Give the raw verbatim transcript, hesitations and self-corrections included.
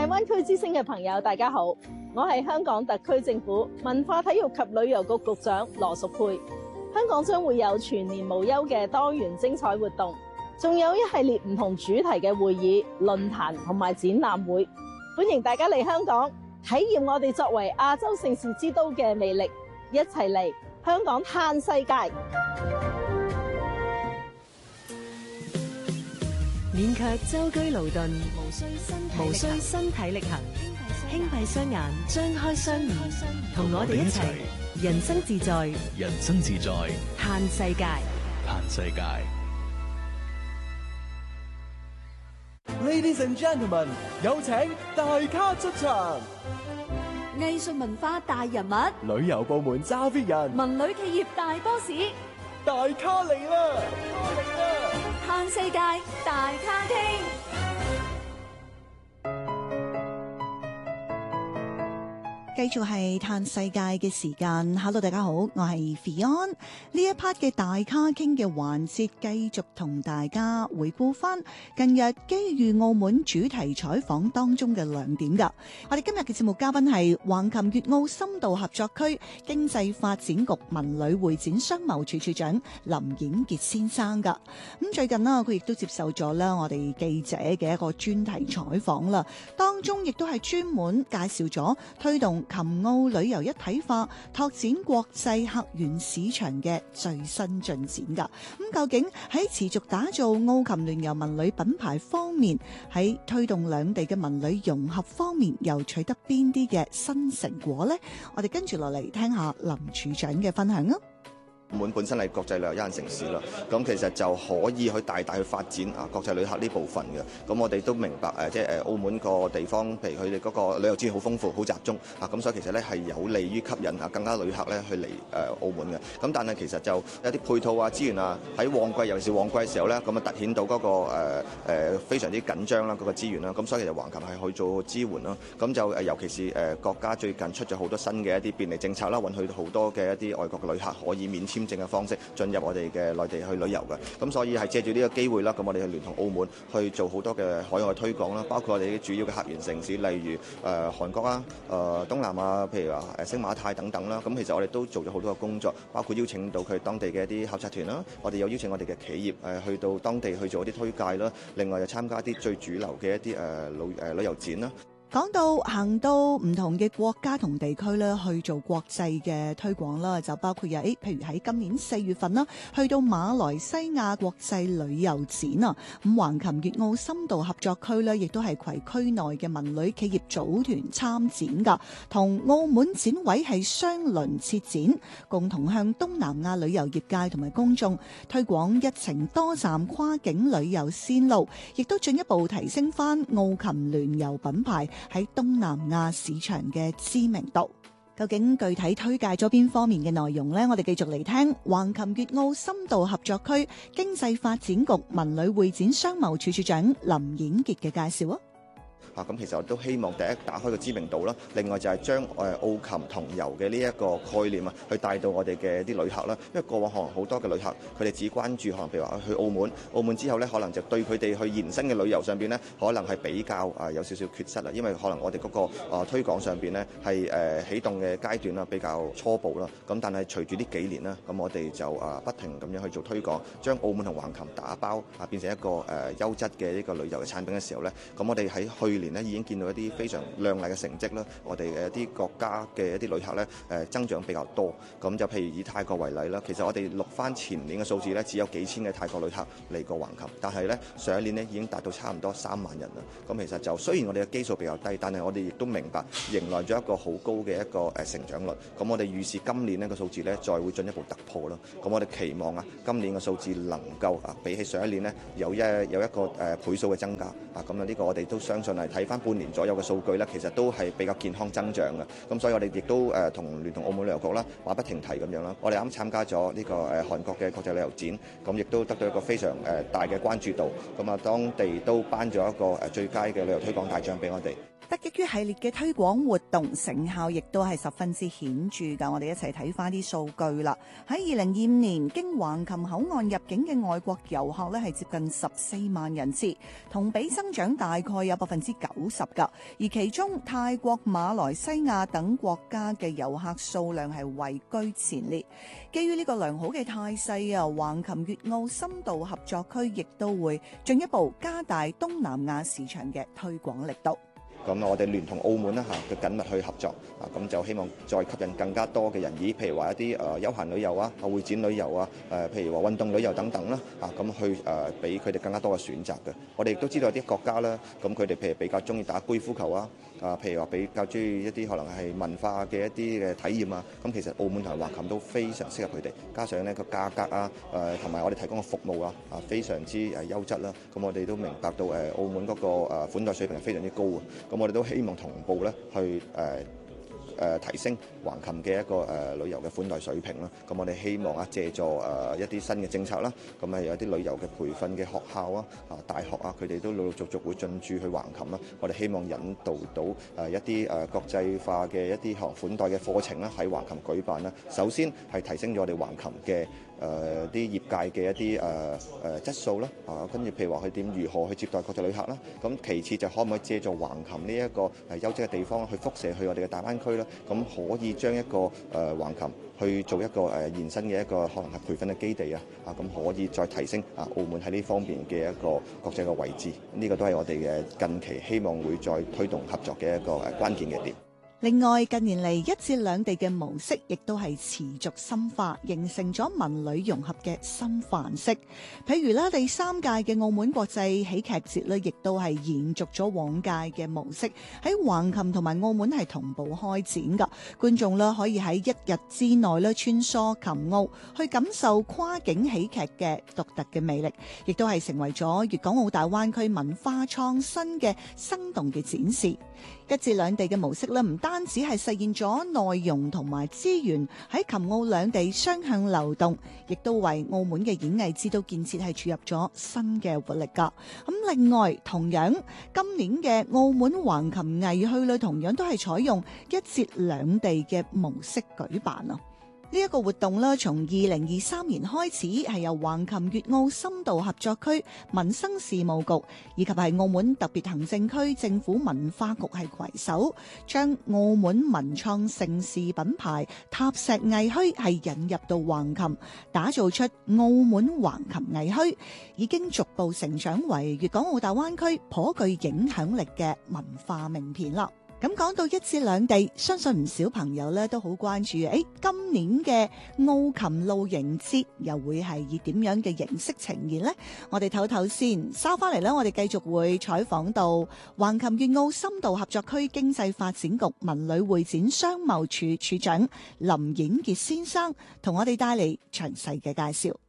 大灣區之星嘅朋友，大家好，我係香港特區政府文化體育及旅遊局局長羅淑佩。香港將會有全年無休嘅多元精彩活動，仲有一系列唔同主題嘅會議、論壇同埋展覽會，歡迎大家嚟香港體驗我哋作為亞洲盛事之都嘅魅力，一齊嚟香港嘆世界。 免卻舟車勞頓， 無需身體無需身體力行，輕閉雙眼，張開雙耳，同我哋一齊人生自在， 人生自在， 嘆世界， 嘆世界。 Ladies and gentlemen，有請大咖出場。 藝術文化大人物， 旅遊部門揸 fit 人， 文旅企業大 boss， 大咖嚟啦！大咖嚟啦！ 嘆世界大咖傾。 繼續係嘆世界嘅時間 ，Hello 大家好，我係 Fion。呢一 part 嘅大咖傾嘅環節，繼續同大家回顧翻近日機遇澳門主題採訪當中嘅亮點噶。我哋今日嘅節目嘉賓係橫琴粵澳深度合作區經濟發展局文旅會展商貿處處長林演傑先生噶。咁最近啦，佢亦都接受咗啦我哋記者嘅一個專題採訪啦，當中亦都係專門介紹咗推動琴澳旅遊一體化，拓展國際客源市場嘅最新進展噶。咁究竟喺持續打造澳琴聯遊文旅品牌方面，喺推動兩地嘅文旅融合方面，又取得邊啲嘅新成果呢？我哋跟住落嚟聽下林處長嘅分享啊！ 澳門本身係國際旅遊一線城市啦，咁其實就可以去大大去發展啊國際旅客呢部分嘅。咁我哋都明白誒，即係誒澳門個地方，譬如佢哋嗰個旅遊資源好豐富、好集中啊，咁所以其實咧係有利於吸引啊更加旅客咧去嚟誒澳門嘅。咁但係其實就一啲配套啊、資源啊，喺旺季尤其是旺季嘅時候咧，咁啊突顯到嗰個誒誒非常之緊張啦，嗰個資源啦。咁所以其實橫琴係去做支援啦。咁就誒尤其是誒國家最近出咗好多新嘅一啲便利政策啦，允許好多嘅一啲外國嘅旅客可以免簽證嘅方式進入我哋嘅內地去旅遊嘅，咁所以係借住呢個機會啦，咁我哋去聯同澳門去做好多嘅海外推廣啦，包括我哋啲主要嘅客源城市，例如誒、呃、韓國啊、誒、呃、東南亞，譬如話誒星馬泰等等啦，咁其實我哋都做咗好多嘅工作，包括邀請到佢當地嘅一啲考察團啦，我哋有邀請我哋嘅企業誒去到當地去做一啲推介啦，另外又參加一啲最主流嘅一啲誒旅誒旅遊展啦。 講到行到唔同嘅國家同地區咧，去做國際嘅推廣啦，就包括有誒，譬如喺今年四月份啦，去到馬來西亞國際旅遊展啊，咁橫琴粵澳深度合作區咧，亦都係攜區內嘅文旅企業組團參展噶，同澳門展委係雙輪設展，共同向東南亞旅遊業界同埋公眾推廣一程多站跨境旅遊線路，亦都進一步提升翻澳琴聯遊品牌喺東南亞市場嘅知名度。究竟具體推介咗邊方面嘅內容呢？我哋繼續嚟聽橫琴粵澳深度合作區經濟發展局文旅會展商貿處處長林演傑嘅介紹啊！ 啊，咁其實我都希望第一打開個知名度啦，另外就係將誒澳琴同遊嘅呢一個概念啊，去帶到我哋嘅啲旅客啦。因為過往可能好多嘅旅客，佢哋只關注可能譬如話去澳門，澳門之後咧，可能就對佢哋去延伸嘅旅遊上邊咧，可能係比較啊有少少缺失啦。因為可能我哋嗰個啊推廣上邊咧係誒啟動嘅階段啦，比較初步啦。咁但係隨住呢幾年啦，咁我哋就啊不停咁樣去做推廣，將澳門同橫琴打包啊變成一個誒優質嘅呢個旅遊嘅產品嘅時候咧，咁我哋喺去年咧已經見到一啲非常亮麗嘅成績啦，我哋嘅一啲國家嘅一啲旅客咧誒增長比較多，咁就譬如以泰國為例啦，其實我哋錄翻前年嘅數字咧，只有幾千嘅泰國旅客嚟過橫琴，但係咧上一年咧已經達到差唔多三萬人啦。咁其實就雖然我哋嘅基數比較低，但係我哋亦都明白迎來咗一個好高嘅一個誒成長率。咁我哋預示今年呢個數字咧再會進一步突破啦。咁我哋期望啊，今年嘅數字能夠啊比起上一年咧有一有一個誒倍數嘅增加啊。咁啊呢個我哋都相信係睇翻半年左右嘅數據咧，其實都係比較健康增長嘅。咁所以我哋亦都誒同聯同澳門旅遊局啦，話不停蹄咁樣啦。我哋啱參加咗呢個誒韓國嘅國際旅遊展，咁亦都得到一個非常誒大嘅關注度。咁啊，當地都頒咗一個誒最佳嘅旅遊推廣大獎俾我哋。 得益於系列嘅推廣活動，成效亦都係十分之顯著㗎。我哋一齊睇翻啲數據啦。喺二零二五年，經橫琴口岸入境嘅外國遊客呢係接近十四萬人次，同比增長大概有百分之九十㗎。而其中泰國、馬來西亞等國家嘅遊客數量係位居前列。基於呢個良好嘅態勢啊，橫琴粵澳深度合作區亦都會進一步加大東南亞市場嘅推廣力度。 咁我哋聯同澳門啦嚇嘅緊密去合作啊，咁就希望再吸引更加多嘅人，以譬如話一啲誒休閒旅遊啊、會展旅遊啊、誒譬如話運動旅遊等等啦，啊咁去誒俾佢哋更加多嘅選擇嘅。我哋亦都知道有啲國家啦，咁佢哋譬如比較中意打高爾夫球啊，啊譬如話比較中意一啲可能係文化嘅一啲嘅體驗啊，咁其實澳門同埋橫琴都非常適合佢哋，加上呢個價格啊，誒同埋我哋提供嘅服務啊，啊非常之誒優質啦。咁我哋都明白到誒澳門嗰個誒款待水平係非常之高嘅。咁我哋都希望同步咧，去誒誒、呃呃、提升橫琴嘅一個誒、呃、旅遊嘅款待水平啦。咁我哋希望啊，借助誒、呃、一啲新嘅政策啦，咁啊有一啲旅遊嘅培訓嘅學校啊、啊大學啊，佢哋都陸陸續續會進駐去橫琴啦。我哋希望引導到誒、呃、一啲誒、呃、國際化嘅一啲學款待嘅課程啦，喺橫琴舉辦啦。首先係提升咗我哋橫琴嘅誒啲業界嘅一啲誒誒質素啦，啊跟住譬如話佢點如何去接待國際旅客啦，咁其次就可唔可以借助橫琴呢一個誒優質嘅地方去輻射去我哋嘅大灣區啦，咁可以將一個誒橫琴去做一個誒延伸嘅一個可能係培訓嘅基地啊，啊咁可以再提升啊澳門喺呢方面嘅一個國際嘅位置，呢個都係我哋嘅近期希望會再推動合作嘅一個誒關鍵嘅點。 另外，近年嚟一節兩地嘅模式亦都係持續深化，形成咗文旅融合嘅新範式。譬如啦，第三屆嘅澳門國際喜劇節咧，亦都係延續咗往屆嘅模式，喺橫琴同埋澳門係同步開展㗎。觀眾啦可以喺一日之內咧穿梭琴澳，去感受跨境喜劇嘅獨特嘅魅力，亦都係成為咗粵港澳大灣區文化創新嘅生動嘅展示。一節兩地嘅模式咧，唔單止係實現咗內容同埋資源喺琴澳兩地雙向流動，亦都為澳門嘅演藝之都建設係注入咗新嘅活力㗎。咁另外，同樣今年嘅澳門橫琴藝墟咧，同樣都係採用一節兩地嘅模式舉辦啊。呢一個活動咧，從二零二三年開始係由橫琴粵澳深度合作區民生事務局以及係澳門特別行政區政府文化局係攜手，將澳門文創盛事品牌塔石藝墟係引入到橫琴，打造出澳門橫琴藝墟，已經逐步成長為粵港澳大灣區頗具影響力嘅文化名片啦。咁講到一節兩地，相信唔少朋友咧都好關注。誒，今年嘅澳琴露營節又會係以點樣嘅形式呈現呢？我哋唞唞先，稍翻嚟咧，我哋繼續會採訪到橫琴粵澳深度合作區經濟發展局文旅會展商貿處處長林演傑先生，同我哋帶嚟詳細嘅介紹。